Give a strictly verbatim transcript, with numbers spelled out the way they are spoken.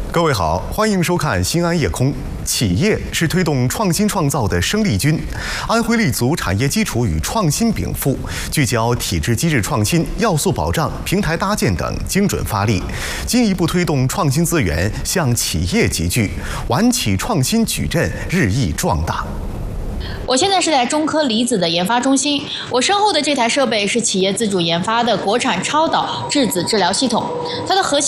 各位好，欢迎收看《新安夜空》。企业是推动创新创造的生力军，安徽立足产业基础与创新禀赋，聚焦体制机制创新、要素保障、平台搭建等，精准发力，进一步推动创新资源向企业集聚，晚企创新矩阵日益壮大。 我现在是在中科离子的研发中心，我身后的这台设备是企业自主研发的国产超导质子治疗系统，它的核心